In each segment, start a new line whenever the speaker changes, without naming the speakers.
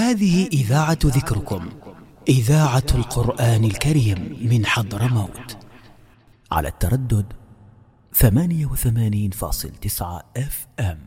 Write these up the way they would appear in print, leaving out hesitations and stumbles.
هذه إذاعة ذكركم، إذاعة القرآن الكريم من حضرموت، على التردد 88.9 FM.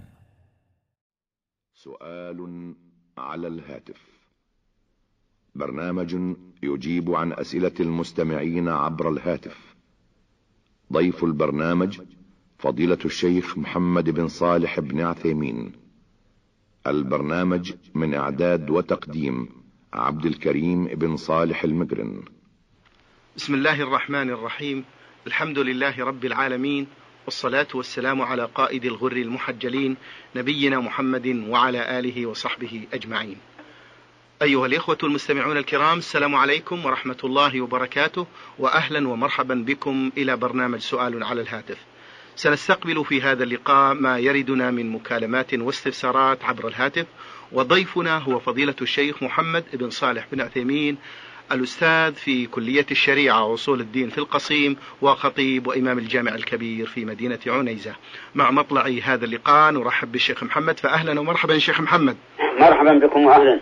سؤال على الهاتف، برنامج يجيب عن أسئلة المستمعين عبر الهاتف. ضيف البرنامج فضيلة الشيخ محمد بن صالح بن عثيمين. البرنامج من إعداد وتقديم عبد الكريم بن صالح المقرن.
بسم الله الرحمن الرحيم. الحمد لله رب العالمين، والصلاة والسلام على قائد الغر المحجلين نبينا محمد وعلى آله وصحبه أجمعين. أيها الإخوة المستمعون الكرام، السلام عليكم ورحمة الله وبركاته، وأهلا ومرحبا بكم إلى برنامج سؤال على الهاتف. سنستقبل في هذا اللقاء ما يردنا من مكالمات واستفسارات عبر الهاتف، وضيفنا هو فضيلة الشيخ محمد بن صالح بن عثيمين، الأستاذ في كلية الشريعة وأصول الدين في القصيم، وخطيب وإمام الجامع الكبير في مدينة عنيزة. مع مطلع هذا اللقاء نرحب بالشيخ محمد، فأهلا ومرحبا شيخ محمد.
مرحبا بكم وأهلا.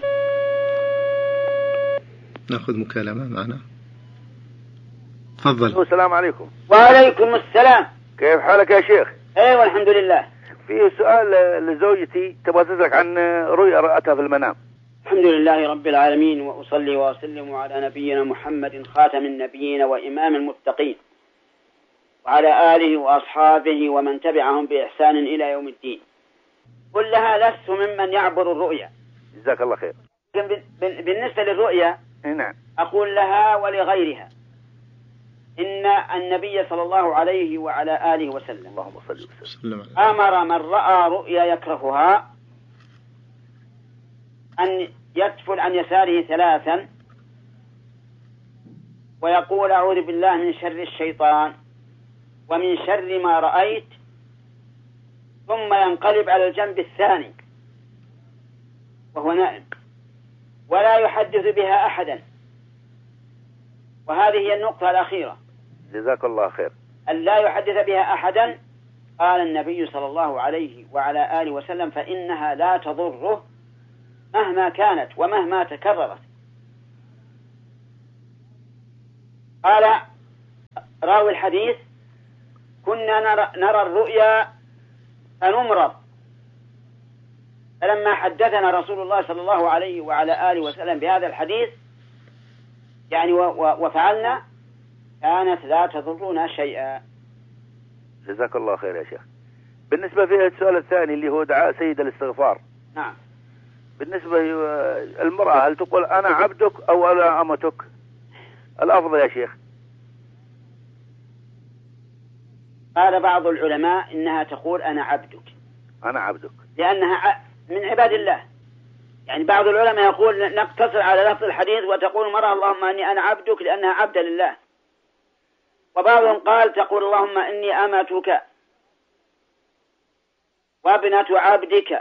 نأخذ مكالمة معنا، تفضل.
السلام عليكم.
وعليكم السلام.
كيف حالك يا شيخ؟
ايوه الحمد لله.
في سؤال لزوجتي، تبغى تسألك عن رؤيا رأتها في المنام.
الحمد لله رب العالمين، وأصلي وأسلم على نبينا محمد خاتم النبيين وإمام المتقين، وعلى آله وأصحابه ومن تبعهم بإحسان إلى يوم الدين. كلها لست ممن يعبر الرؤيا.
جزاك الله خير.
بالنسبة للرؤيا،
نعم،
أقول لها ولغيرها إن النبي صلى الله عليه وعلى آله وسلم
اللهم صل وسلم
أمر من رأى رؤيا يكرهها أن يتفل عن يساره 3 ويقول أعوذ بالله من شر الشيطان ومن شر ما رأيت، ثم ينقلب على الجنب الثاني وهو نائم ولا يحدث بها أحدا. وهذه هي النقطة الأخيرة.
جزاك الله خير.
أن لا يحدث بها أحدا. قال النبي صلى الله عليه وعلى آله وسلم فإنها لا تضره مهما كانت ومهما تكررت. قال راوي الحديث كنا نرى الرؤيا فنمرض، فلما حدثنا رسول الله صلى الله عليه وعلى آله وسلم بهذا الحديث يعني وفعلنا، كانت لا تضرنا شيئا.
جزاك الله خير يا شيخ. بالنسبة في السؤال الثاني اللي هو دعاء سيد الاستغفار.
نعم.
بالنسبة المرأة هل تقول أنا عبدك أو أنا أمتك؟ الأفضل يا شيخ.
قال بعض العلماء إنها تقول أنا عبدك.
أنا عبدك
لأنها من عباد الله. يعني بعض العلماء يقول نقتصر على لفظ الحديث وتقول المرأة اللهم أني أنا عبدك لأنها عبد لله. وبعضهم قال تقول اللهم إني أمتك وابنة عبدك،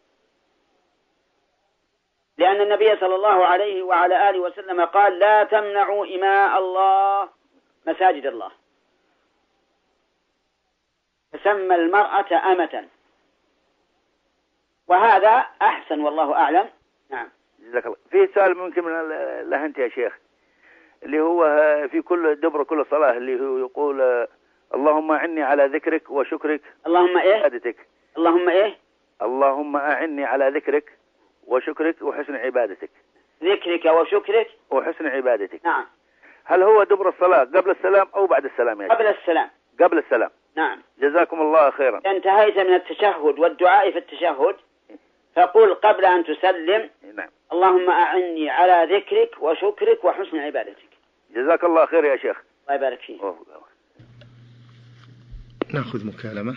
لأن النبي صلى الله عليه وعلى آله وسلم قال لا تمنعوا إماء الله مساجد الله، فسمى المرأة أمة، وهذا أحسن والله أعلم. نعم.
جزاك الله. في سؤال ممكن له أنت يا شيخ، اللي هو في كل دبر كل صلاة اللي هو يقول اللهم أعني على ذكرك وشكرك.
اللهم إيه؟
عبادتك.
اللهم إيه؟
اللهم أعني على ذكرك وشكرك وحسن عبادتك.
ذكرك وشكرك
وحسن عبادتك.
نعم.
هل هو دبر الصلاة قبل السلام أو بعد السلام يا شيخ؟
قبل السلام.
قبل السلام.
نعم.
جزاكم الله خيرا.
انتهيت من التشهد والدعاء في التشهد فقل قبل أن تسلم
نعم.
اللهم أعني على ذكرك وشكرك وحسن عبادتك.
جزاك الله خير يا شيخ.
الله يبارك فيك.
نأخذ مكالمة.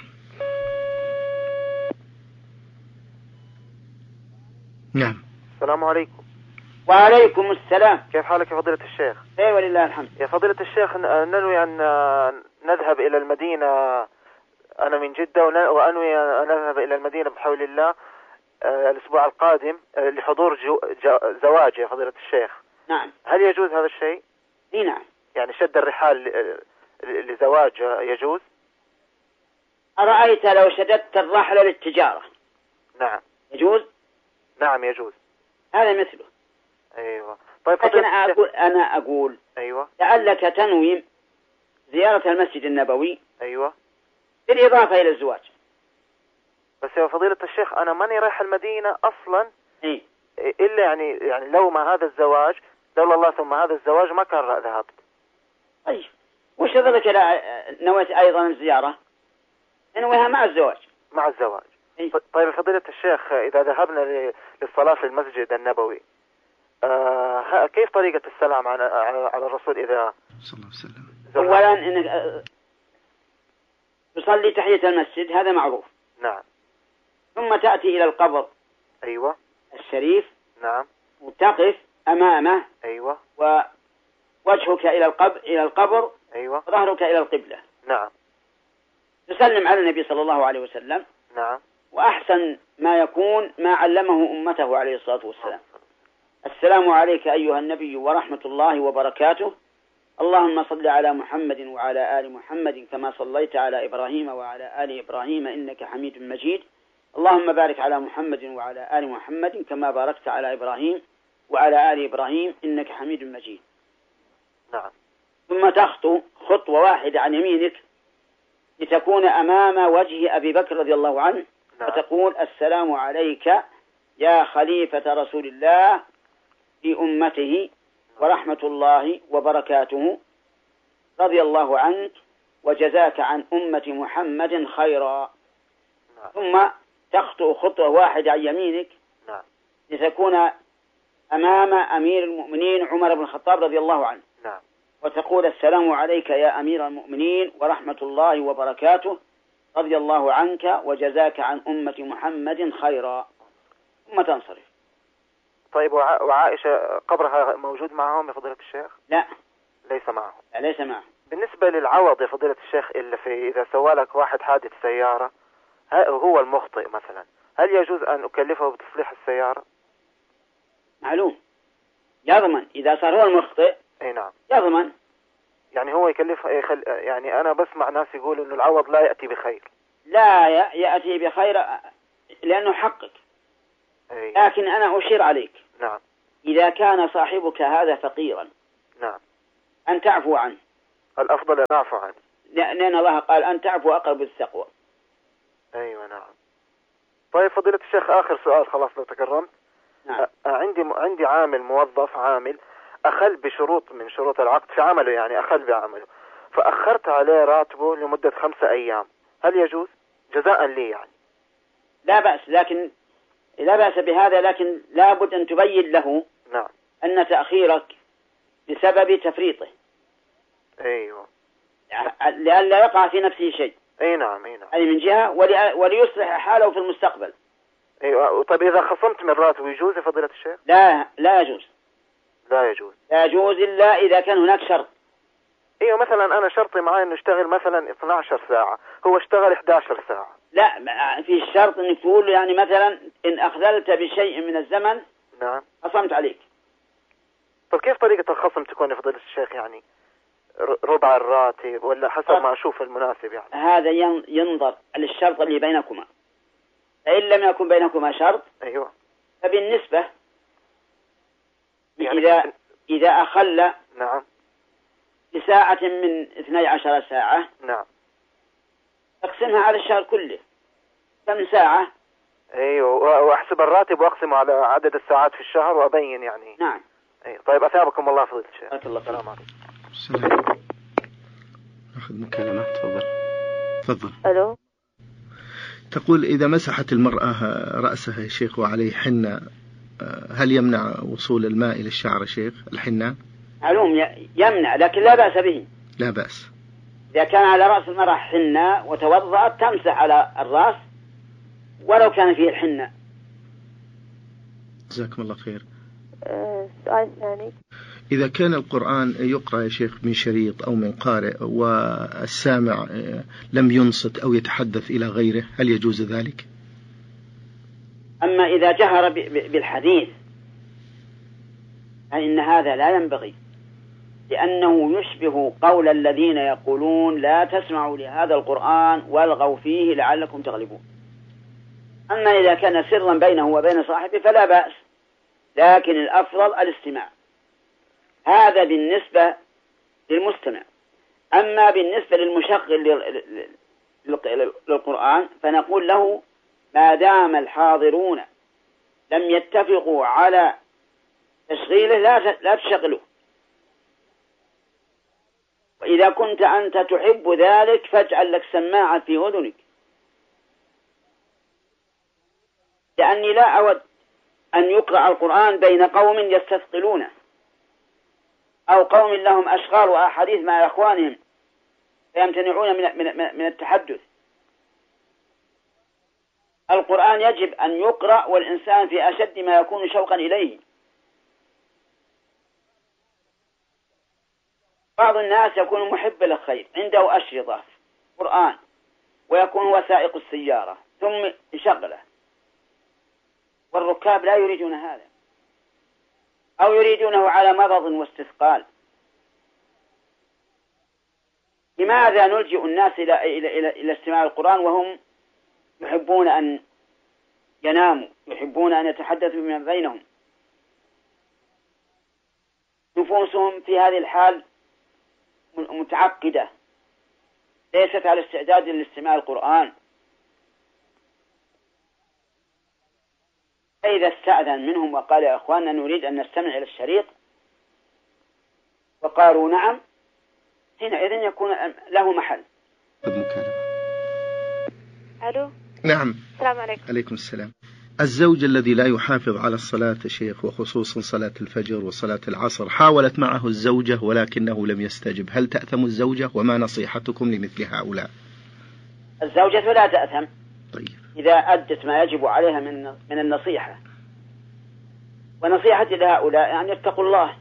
نعم.
السلام عليكم.
وعليكم السلام.
كيف حالك يا فضيلة الشيخ؟
خير ولله الحمد.
يا فضيلة الشيخ، ننوي أن نذهب إلى المدينة، أنا من جدة، وأنوي أن نذهب إلى المدينة بحول الله الأسبوع القادم لحضور زواج يا فضيلة الشيخ.
نعم.
هل يجوز هذا الشيء؟
نعم.
يعني شد الرحال لزواج يجوز؟
أرأيت لو شددت الرحلة للتجارة؟
نعم.
يجوز؟
نعم يجوز.
هذا مثله.
أيوة. طيب
لكن أنا أقول
أيوة،
لعلك تنوي زيارة المسجد النبوي
أيوة،
بالإضافة إلى الزواج.
بس يا فضيلة الشيخ أنا ماني رايح المدينة أصلا،
إيه؟
إلا يعني لو ما هذا الزواج، لولا الله ثم هذا الزواج ما كان ذهبت.
طيب وش ذلك نويت أيضا الزيارة؟ نويها مع الزواج.
مع الزواج.
إيه؟
طيب فضيلة الشيخ إذا ذهبنا للصلاة في المسجد النبوي كيف طريقة السلام على الرسول إذا
صلى الله عليه وسلم؟
أولا إنك تصلي تحية المسجد، هذا معروف.
نعم.
ثم تأتي إلى القبر
أيوة
الشريف.
نعم.
وتقف أمامه.
أيوة.
ووجهك إلى القبر.
أيوة.
وظهرك إلى القبلة.
نعم.
تسلم على النبي صلى الله عليه وسلم.
نعم.
وأحسن ما يكون ما علمه أمته عليه الصلاة والسلام: السلام عليك أيها النبي ورحمة الله وبركاته، اللهم صل على محمد وعلى آل محمد كما صليت على إبراهيم وعلى آل إبراهيم إنك حميد مجيد، اللهم بارك على محمد وعلى آل محمد كما باركت على إبراهيم وعلى آل إبراهيم إنك حميد مجيد.
نعم.
ثم تخطو خطوة واحدة عن يمينك لتكون أمام وجه أبي بكر رضي الله عنه.
نعم.
وتقول: السلام عليك يا خليفة رسول الله في أمته ورحمة الله وبركاته، رضي الله عنك وجزاك عن أمة محمد خيرا.
نعم.
ثم تخطو خطوة واحدة عن يمينك.
نعم.
لتكون أمام أمير المؤمنين عمر بن الخطاب رضي الله عنه.
نعم.
وتقول: السلام عليك يا أمير المؤمنين ورحمة الله وبركاته، رضي الله عنك وجزاك عن أمة محمد خيرا. ثم تنصرف.
طيب وعائشة قبرها موجود معهم يا فضيلة الشيخ؟
لا،
ليس معهم.
ليس معهم.
بالنسبة للعوض يا فضيلة الشيخ، إلا في إذا سوالك واحد حادث سيارة هو المخطئ مثلا، هل يجوز أن أكلفه بتصليح السيارة؟
معلوم، يضمن إذا صار هو المخطئ.
أي نعم.
يضمن.
يعني هو يكلف يعني أنا بسمع ناس يقولوا إنه العوض لا يأتي بخير.
لا يأتي بخير لأنه حقك.
أي.
لكن أنا أشير عليك.
نعم.
إذا كان صاحبك هذا فقيرا.
نعم.
أن تعفو عنه.
الأفضل أن أعفو عنه.
لأن الله قال: أن تعفو أقرب للتقوى.
أيوة نعم. طيب فضيلة الشيخ آخر سؤال خلاص لو تكرمت.
نعم.
عندي عامل موظف عامل أخل بشروط من شروط العقد في عمله، يعني أخل بعمله، فأخرت عليه راتبه لمدة 5 أيام، هل يجوز جزاء لي يعني؟
لا بأس، لكن لا بأس بهذا، لكن لابد أن تبين له
نعم
أن تأخيرك بسبب تفريطه.
أيوة.
لئلا يقع في نفسه شيء.
أي نعم. أي نعم.
أي من جهة وليصلح حاله في المستقبل.
أيوة. طيب إذا خصمت من راتبه يجوز يا فضيلة الشيخ؟
لا يجوز.
لا يجوز.
لا يجوز إلا إذا كان هناك شرط.
ايوه مثلا انا شرطي معي انه اشتغل مثلا 12 ساعة، هو اشتغل 11 ساعة.
لا، في الشرط انك تقول يعني مثلا ان اخذلت بشيء من الزمن
نعم
خصمت عليك.
طب كيف طريقة الخصم تكون يا فضيلة الشيخ؟ يعني ربع الراتب ولا حسب ما اشوف المناسب يعني؟ هذا
ينظر للشرط اللي بينكما، فإن لم يكن بينكما شرط
ايوه
فبالنسبة
يعني
إذا أخل
نعم
بساعة من 12 ساعة
نعم
اقسمها على الشهر كله كم ساعة.
ايوه واحسب الراتب واقسمه على عدد الساعات في الشهر وابين يعني.
نعم.
ايوه طيب اثابكم الله فضيلة الشيخ.
بارك الله.
السلام عليكم.
السلام. اخذ مكالمة. تفضل.
الو.
تقول إذا مسحت المرأة رأسها يا شيخ وعليه حنة، هل يمنع وصول الماء إلى الشعر يا شيخ الحنة؟
معلوم يمنع، لكن لا بأس به.
لا بأس.
إذا كان على رأس المرأة حنة وتوضأت تمسح على الرأس ولو كان فيه الحنة.
جزاكم الله خير.
السؤال الثاني:
إذا كان القرآن يقرأ يا شيخ من شريط أو من قارئ والسامع لم ينصت أو يتحدث إلى غيره، هل يجوز ذلك؟
أما إذا جهر بالحديث فإن هذا لا ينبغي، لأنه يشبه قول الذين يقولون لا تسمعوا لهذا القرآن والغوا فيه لعلكم تغلبون. أما إذا كان سرا بينه وبين صاحبه فلا بأس، لكن الأفضل الاستماع. هذا بالنسبة للمستمع. أما بالنسبة للمشغل للقرآن فنقول له ما دام الحاضرون لم يتفقوا على تشغيله لا تشغله، وإذا كنت أنت تحب ذلك فاجعل لك سماعة في أذنك، لأني لا أود أن يقرأ القرآن بين قوم يستثقلونه أو قوم لهم أشغال وأحاديث مع إخوانهم فيمتنعون من التحدث. القرآن يجب أن يقرأ والإنسان في أشد ما يكون شوقا إليه. بعض الناس يكون محب للخير، عنده أشرطة قرآن ويكون هو سائق السيارة ثم يشغله، والركاب لا يريدون هذا أو يريدونه على مرض واستثقال. لماذا نلجئ الناس إلى استماع القرآن وهم يحبون أن يناموا، يحبون أن يتحدثوا بما بينهم؟ نفوسهم في هذه الحال متعقدة، ليست على استعداد لاستماع القرآن. فإذا استأذن منهم وقال يا أخواننا نريد أن نستمع إلى الشريط وقالوا نعم، حينئذ يكون له محل.
ألو.
نعم.
السلام عليكم.
عليكم السلام. الزوج الذي لا يحافظ على الصلاة يا شيخ، وخصوصا صلاة الفجر وصلاة العصر، حاولت معه الزوجة ولكنه لم يستجب، هل تأثم الزوجة؟ وما نصيحتكم لمثل هؤلاء؟
الزوجة لا تأثم.
طيب.
إذا أدت ما يجب عليها من النصيحة، ونصيحة لهؤلاء أن يتقوا الله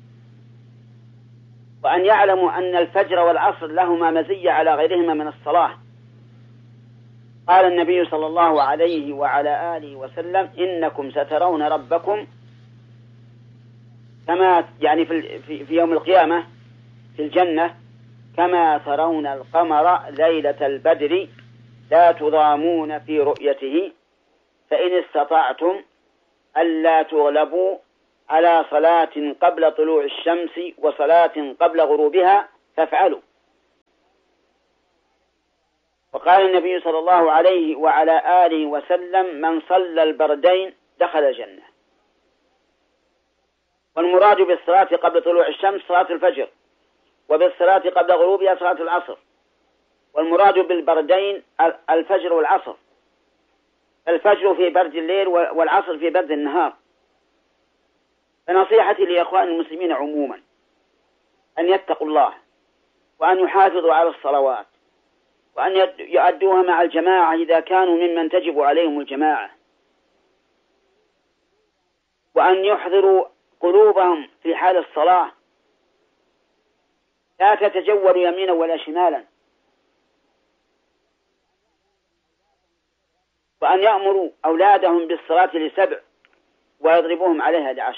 وأن يعلموا أن الفجر والعصر لهما مزية على غيرهما من الصلاة. قال النبي صلى الله عليه وعلى آله وسلم إنكم سترون ربكم كما يعني في يوم القيامة في الجنة كما ترون القمر ليلة البدر لا تضامون في رؤيته، فإن استطعتم ألا تغلبوا على صلاة قبل طلوع الشمس وصلاة قبل غروبها فافعلوا. وقال النبي صلى الله عليه وعلى آله وسلم من صلى البردين دخل الجنة. والمراد بالصلاة قبل طلوع الشمس صلاة الفجر، وبالصلاة قبل غروبها صلاة العصر، والمراد بالبردين الفجر والعصر، الفجر في برد الليل والعصر في برد النهار. فنصيحتي لإخوان المسلمين عموما أن يتقوا الله وأن يحافظوا على الصلوات وأن يؤدوها مع الجماعة إذا كانوا ممن تجب عليهم الجماعة، وأن يحضروا قلوبهم في حال الصلاة، لا تتجولوا يمينا ولا شمالا، وأن يأمروا أولادهم بالصلاة ل7 ويضربوهم عليها ل10.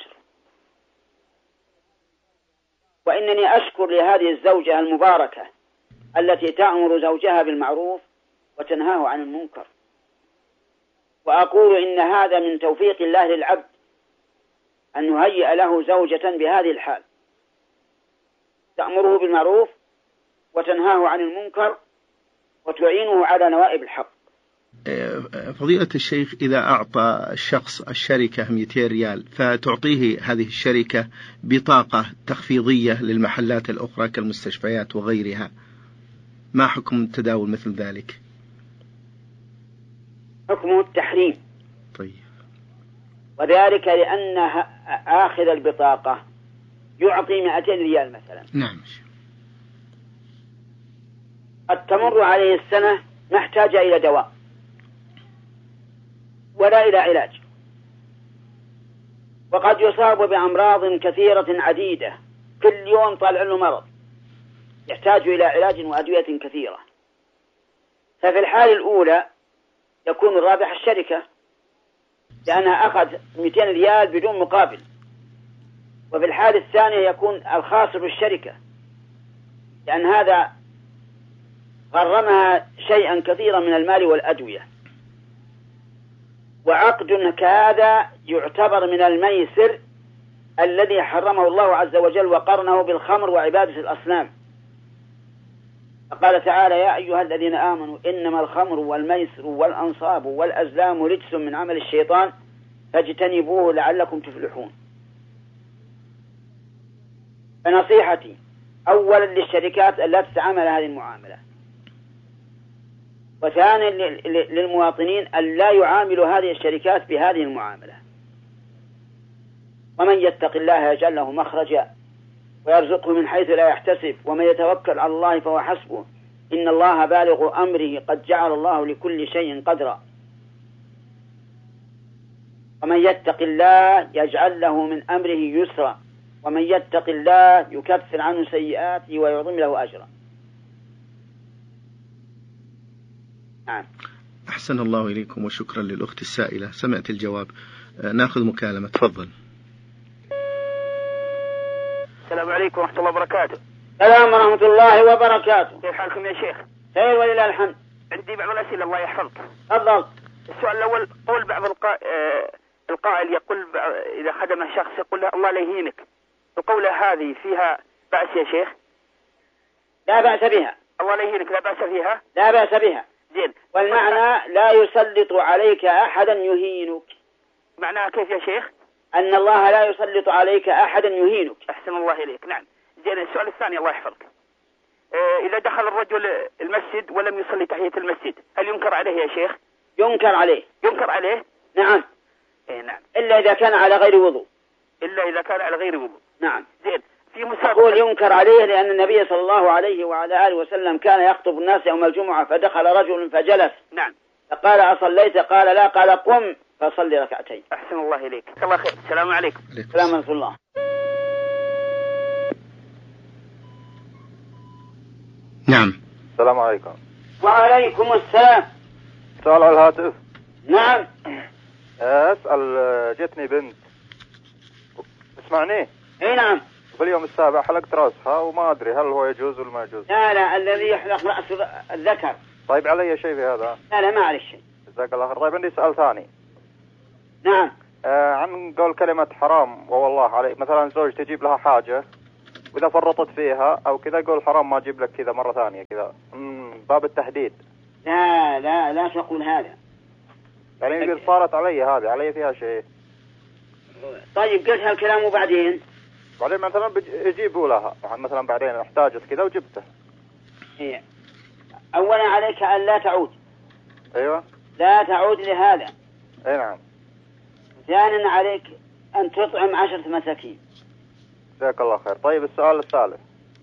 وإنني أشكر لهذه الزوجة المباركة التي تأمر زوجها بالمعروف وتنهاه عن المنكر، وأقول إن هذا من توفيق الله للعبد أن يهيئ له زوجة بهذه الحال تأمره بالمعروف وتنهاه عن المنكر وتعينه على نوائب الحق.
فضيلة الشيخ، إذا أعطى الشخص الشركة 200 ريال فتعطيه هذه الشركة بطاقة تخفيضية للمحلات الأخرى كالمستشفيات وغيرها، ما حكم التداول مثل ذلك؟
حكمه التحريم.
طيب.
وذلك لأن آخذ البطاقة يعطي 200 ريال مثلا.
نعم.
قد تمر عليه السنة محتاج إلى دواء ولا إلى علاج، وقد يصاب بأمراض كثيرة عديدة، كل يوم طالع له مرض يحتاج إلى علاج وأدوية كثيرة. ففي الحال الأولى يكون الرابح الشركة لأنها أخذ 200 ريال بدون مقابل، وفي الحال الثانية يكون الخاسر الشركة لأن هذا غرمها شيئا كثيرا من المال والأدوية. وعقد كهذا يعتبر من الميسر الذي حرمه الله عز وجل وقرنه بالخمر وعبادة الأصنام. فقال تعالى: يا أيها الذين آمنوا إنما الخمر والميسر والأنصاب والأزلام رجس من عمل الشيطان فاجتنبوه لعلكم تفلحون. فنصيحتي أولا للشركات ألا تتعامل هذه المعاملة، وثانيا للمواطنين ألا يعاملوا هذه الشركات بهذه المعاملة. ومن يتق الله يجعل له مخرجا ويرزقه من حيث لا يحتسب ومن يتوكل على الله فهو حسبه إن الله بالغ أمره قد جعل الله لكل شيء قدرا. ومن يتق الله يجعل له من أمره يسرا ومن يتق الله يكفر عنه سيئاته ويعظم له أجرا. نعم.
أحسن الله إليكم وشكرا للأخت السائلة. سمعت الجواب. ناخذ مكالمة. تفضل.
السلام عليكم ورحمة الله وبركاته.
السلام ورحمة الله وبركاته.
كيف حالكم يا شيخ؟
خير ولله الحمد.
عندي بعض الأسئلة الله يحفظك.
تفضل.
السؤال الأول، قول بعض القائل يقول إذا خدمه شخص يقول له الله لا يهينك، القولة هذه فيها بأس يا شيخ؟
لا بأس بها.
الله لا يهينك لا بأس فيها؟
لا بأس بها.
زين.
والمعنى لا يسلط عليك أحدا يهينك.
معناها كيف يا شيخ؟
أن الله لا يسلط عليك أحدا يهينك.
أحسن الله إليك. نعم. زين. السؤال الثاني الله يحفظك، إذا دخل الرجل المسجد ولم يصلي تحية المسجد هل ينكر عليه يا شيخ؟
ينكر عليه.
ينكر عليه؟
نعم.
نعم.
إلا إذا كان على غير وضوء.
إلا إذا كان على غير وضوء.
نعم.
زين. في مسابقة.
أقول ينكر عليه لأن النبي صلى الله عليه وعلى آله وسلم كان يخطب الناس يوم الجمعة فدخل رجل فجلس.
نعم.
فقال: أصليت؟ قال: لا. قال: قم فصلي ركعتين.
أحسن الله إليك. الله خير. السلام عليكم.
السلام ورحمة الله.
نعم.
السلام عليكم.
وعليكم السلام.
سؤال على الهاتف.
نعم.
أسأل، جتني بنت اسمعني.
اي نعم.
في اليوم السابع حلقت رأسها وما أدري هل هو يجوز ولا ما يجوز.
لا الذي يحلق رأس الذكر.
طيب علي شيء في هذا؟
لا ما عليك شيء.
جزاك الله خير. طيب عندي سؤال ثاني.
نعم.
عن قول كلمة حرام والله عليك، مثلا زوج تجيب لها حاجة وإذا فرطت فيها أو كذا قول حرام ما أجيب لك كذا مرة ثانية كذا، باب التهديد.
لا تقول هذا.
يعني يقول صارت علي هذه، علي فيها شيء.
طيب قلت هالكلام وبعدين
مثلا يجيبوا لها مثلا بعدين احتاجت كذا وجبته.
إيه. أولا عليك أن لا تعود.
أيوة.
لا تعود لهذا.
أي نعم.
ثانيا عليك أن تطعم 10 مساكين.
جزاك الله خير. طيب السؤال الثالث،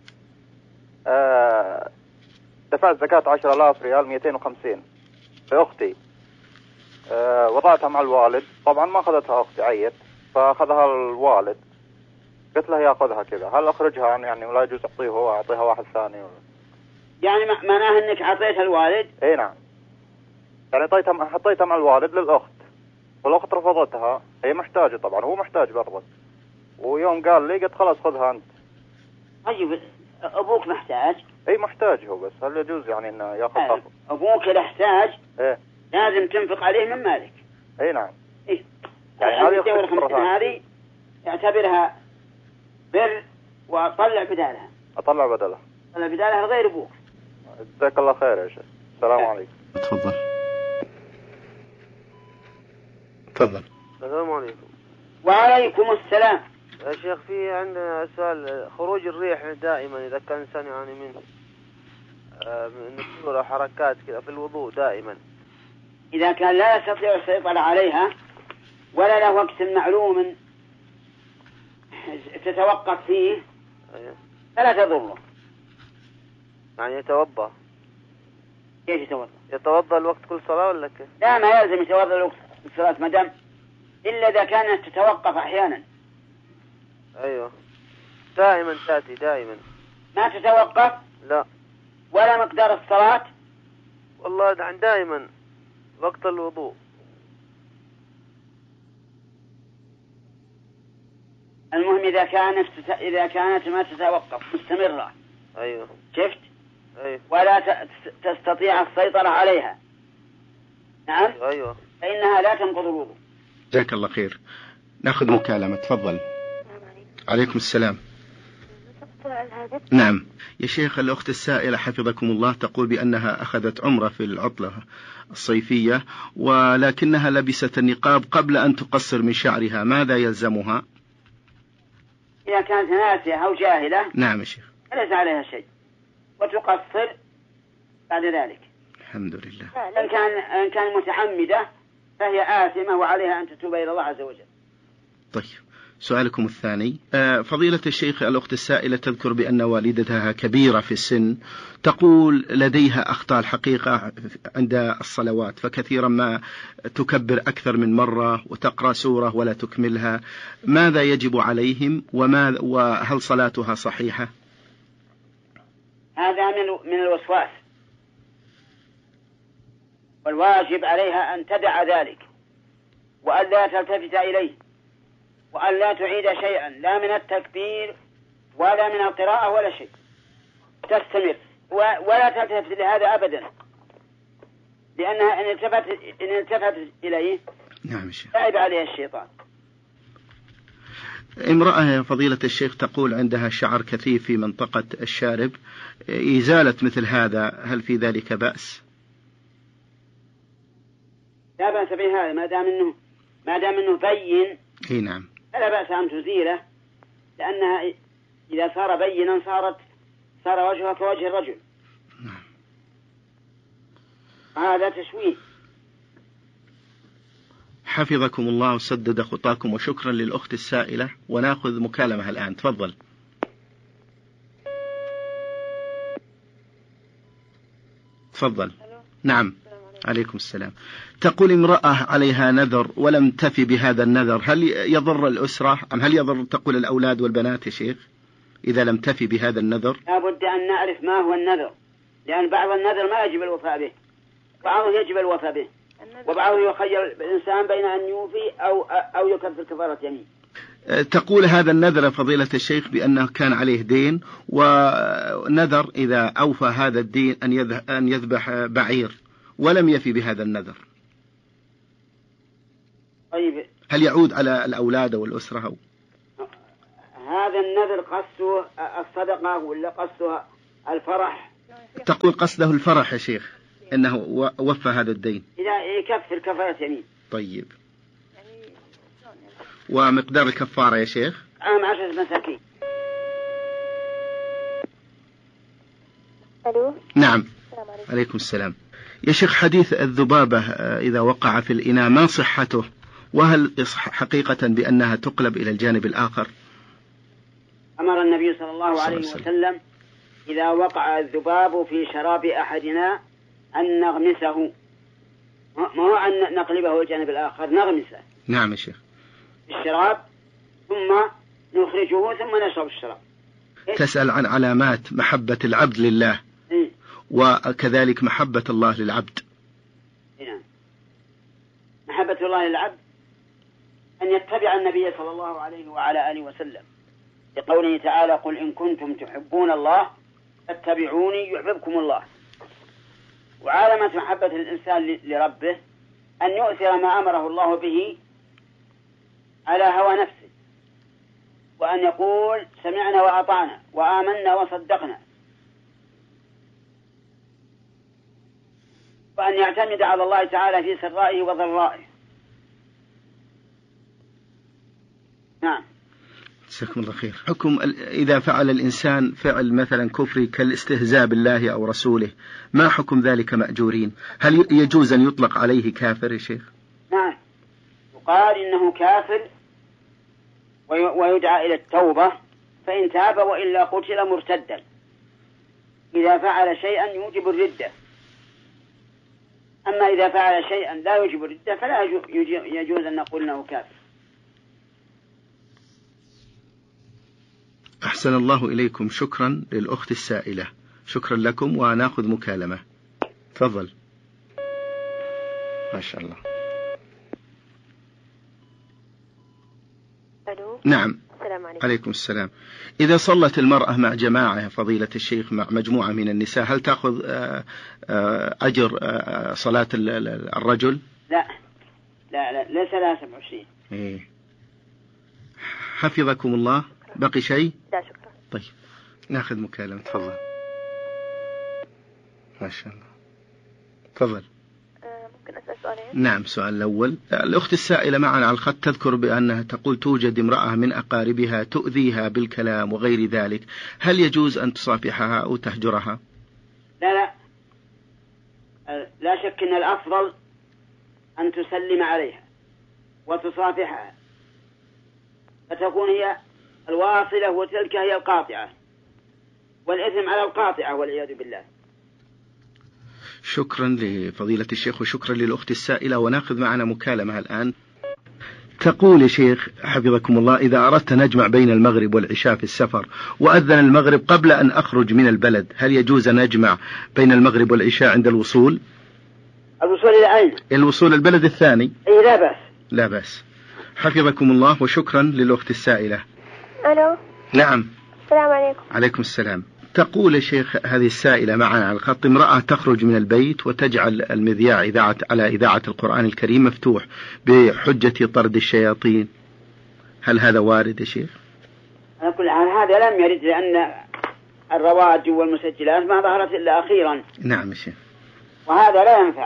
دفعت زكاة 10,000 ريال 250 لأختي، وضعتها مع الوالد، طبعا ما أخذتها أختي عيت فأخذها الوالد، قلت له يأخذها كذا، هل أخرجها يعني ولا يجوز أعطيه هو أعطيها واحد ثاني ولا؟
يعني معناه أنك أعطيتها الوالد؟
أي نعم. يعني حطيتها مع الوالد للأخت والأخت رفضتها، هي محتاجة طبعا هو محتاج برضه، ويوم قال لي قلت خلاص خذها أنت.
طيب أبوك محتاج؟
أي محتاج هو، بس هل يجوز يعني إنه يأخذ؟
أبوك يحتاج.
إيه.
لازم تنفق عليه من مالك.
أي نعم.
إيه.
يعني
هذه اعتبرها بر وطلع بدالها.
أطلع بدلها.
طلع بدالها غير أبوك.
جزاك الله خير يا شيخ. السلام عليكم.
تفضل. تفضل.
السلام عليكم.
وعليكم السلام.
يا شيخ في عندنا سؤال، خروج الريح دائما إذا كان الإنسان يعني من نفور أو حركات كذا في الوضوء دائما،
إذا كان لا يستطيع السيطرة عليها ولا له وقت معلوم تتوقف فيه فلا تضره.
يعني يتوضأ.
كيف يتوضأ؟
يتوضأ الوقت كل صلاة ولا كيف؟
لا ما يلزم يتوضأ الوقت كل صلاة ما دام إلا إذا كانت تتوقف أحيانا.
أيوة. دائما تأتي دائما.
ما تتوقف؟
لا.
ولا مقدار الصلاة؟
والله دائما وقت الوضوء.
المهم إذا كانت ما تتوقف مستمرة.
أيوة.
شفت؟
أيوة.
ولا تستطيع السيطرة عليها. نعم.
أيوة.
فإنها لا تنقض الوضوء.
جزاك الله خير. ناخذ مكالمة. تفضل. عليكم السلام. نعم يا شيخ، الأخت السائلة حفظكم الله تقول بأنها أخذت عمرة في العطلة الصيفية ولكنها لبست النقاب قبل أن تقصر من شعرها، ماذا يلزمها؟
إذا كانت ناسية أو جاهلة
نعم يا شيخ
فليس عليها شيء وتقصر بعد ذلك.
الحمد لله.
إن كان متعمدة فهي آثمة وعليها أن تتوب إلى الله عز وجل.
طيب سؤالكم الثاني. فضيلة الشيخ، الأخت السائلة تذكر بأن والدتها كبيرة في السن، تقول لديها أخطاء الحقيقة عند الصلوات، فكثيرا ما تكبر أكثر من مرة وتقرأ سورة ولا تكملها، ماذا يجب عليهم وهل صلاتها صحيحة؟
هذا من الوسواس، والواجب عليها أن تدع ذلك وأن لا تلتفت إليه وأن لا تعيد شيئا لا من التكبير ولا من القراءة ولا شيء، تستمر ولا تلتفت لهذا أبدا، لأنها إن التفت إليه
نعم شيخ
تعب عليها الشيطان.
امرأة يا فضيلة الشيخ تقول عندها شعر كثيف في منطقة الشارب، إزالة مثل هذا هل في ذلك بأس؟
لا بأس بهذا ما دام انه بين.
اي نعم.
فلا بأس أن تزيله، لأنها إذا صار بينا صار وجهها كوجه الرجل.
نعم.
هذا تشويه.
حفظكم الله وسدد خطاكم، وشكرا للأخت السائلة. ونأخذ مكالمة الآن. تفضل. تفضل. نعم. عليكم السلام. تقول امرأة عليها نذر ولم تفي بهذا النذر، هل يضر الأسرة أم هل يضر تقول الأولاد والبنات يا شيخ إذا لم تفي بهذا النذر؟
لا بد أن نعرف ما هو النذر، لأن بعض النذر ما يجب الوفاء به، بعضه يجب الوفاء به، وبعضه يخير الإنسان بين أن يوفي أو يكفر كفارة يمين.
تقول هذا النذر فضيلة الشيخ بأنه كان عليه دين، ونذر إذا أوفى هذا الدين أن يذبح بعير ولم يفي بهذا النذر،
طيب
هل يعود على الأولاد والأسرة؟ أو
هذا النذر قصده الصدقة ولا قصده الفرح؟
تقول قصده الفرح يا شيخ، أنه وفى هذا الدين
إذا يكفر كفارة يمين.
طيب ومقدار الكفارة يا شيخ؟
10 مساكين.
ألو.
نعم. عليكم السلام. يا شيخ، حديث الذبابة إذا وقع في الإناء ما صحته؟ وهل حقيقة بأنها تقلب إلى الجانب الآخر؟
أمر النبي صلى الله عليه وسلم إذا وقع الذباب في شراب أحدنا أن نغمسه، ما هو أن نقلبه الجانب الآخر، نغمسه.
نعم يا شيخ.
الشراب ثم نخرجه ثم نشرب الشراب.
تسأل عن علامات محبة العبد لله وكذلك محبة الله للعبد.
نعم. محبة الله للعبد أن يتبع النبي صلى الله عليه وعلى آله وسلم، لقوله تعالى: قل إن كنتم تحبون الله فاتبعوني يحببكم الله. وعلامة محبة الإنسان لربه أن يؤثر ما أمره الله به على هوى نفسه، وأن يقول سمعنا وأطعنا وآمنا وصدقنا، وأن يعتمد على الله تعالى في سرائه وضرائه. نعم.
جزاكم الله خير. حكم إذا فعل الإنسان فعل مثلا كفري كالاستهزاء بالله أو رسوله، ما حكم ذلك مأجورين؟ هل يجوز أن يطلق عليه كافر يا شيخ؟
نعم، يقال إنه كافر ويدعى إلى التوبة، فإن تاب وإلا قتل مرتدا إذا فعل شيئا يوجب الردة. أما إذا فعل شيئا لا يوجب الردة فلا يجوز أن نقول إنه كافر.
أحسن الله إليكم. شكرا للأخت السائلة. شكرا لكم. ونأخذ مكالمة. تفضل. ما شاء الله.
ألو.
نعم.
السلام عليكم.
عليكم السلام. إذا صلت المرأة مع جماعة فضيلة الشيخ مع مجموعة من النساء، هل تأخذ أجر صلاة الرجل؟
لا. لا ليس لها 27.
إيه. حفظكم الله. بقي شيء؟
لا شكرا.
طيب ناخذ مكالمة. تفضل. ما شاء الله. تفضل.
ممكن أسأل سؤالين؟
نعم. السؤال الأول، الأخت السائلة معنا على الخط تذكر بأنها تقول توجد امرأة من أقاربها تؤذيها بالكلام وغير ذلك، هل يجوز أن تصافحها أو تهجرها؟
لا شك أن الأفضل أن تسلم عليها وتصافحها، فتكون هي الواصلة وتلك هي القاطعة، والإثم على القاطعة والعياذ بالله.
شكرا لفضيلة الشيخ وشكرا للأخت السائلة. وناخذ معنا مكالمة الآن. تقول يا شيخ حفظكم الله، إذا أردت أن أجمع بين المغرب والعشاء في السفر وأذن المغرب قبل أن أخرج من البلد، هل يجوز أن أجمع بين المغرب والعشاء عند الوصول؟
الوصول إلى أين؟
الوصول البلد الثاني.
أي لا بأس. لا
بأس. حفظكم الله وشكرا للأخت السائلة.
ألو.
نعم.
السلام عليكم.
عليكم السلام. تقول يا شيخ هذه السائلة معنا على الخط، امرأة تخرج من البيت وتجعل المذياع على إذاعة القرآن الكريم مفتوح بحجة طرد الشياطين، هل هذا وارد يا شيخ؟
على كل حال هذا لم يرد، لأن الرواد والمسجلات ما ظهرت إلا أخيرا.
نعم يا شيخ.
وهذا لا ينفع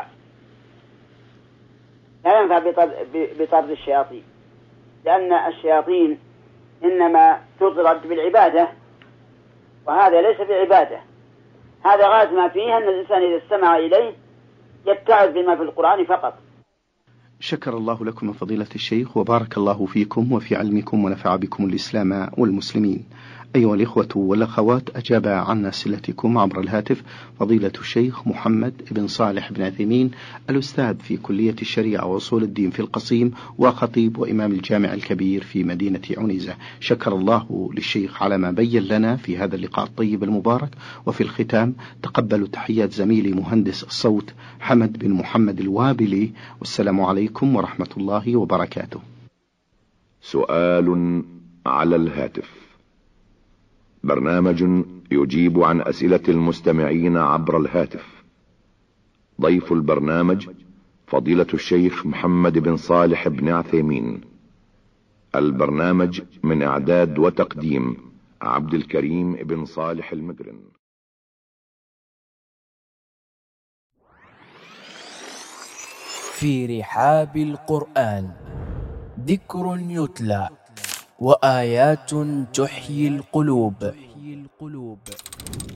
بطرد الشياطين، لأن الشياطين إنما تطرد بالعبادة، وهذا ليس بعبادة. هذا غاية ما فيه أن الإنسان إذا استمع إليه يتعظ بما في القرآن فقط.
شكر الله لكم فضيلة الشيخ وبارك الله فيكم وفي علمكم ونفع بكم الإسلام والمسلمين. أيها الإخوة والأخوات، أجاب عن أسئلتكم عبر الهاتف فضيلة الشيخ محمد بن صالح بن عثيمين، الأستاذ في كلية الشريعة وأصول الدين في القصيم، وخطيب وإمام الجامع الكبير في مدينة عنيزة. شكر الله للشيخ على ما بين لنا في هذا اللقاء الطيب المبارك. وفي الختام تقبلوا تحيات زميلي مهندس الصوت حمد بن محمد الوابلي، والسلام عليكم ورحمة الله وبركاته.
سؤال على الهاتف، برنامج يجيب عن أسئلة المستمعين عبر الهاتف. ضيف البرنامج فضيلة الشيخ محمد بن صالح بن عثيمين. البرنامج من إعداد وتقديم عبد الكريم بن صالح المقرن.
في رحاب القرآن ذكر يتلى وآيات تحيي القلوب.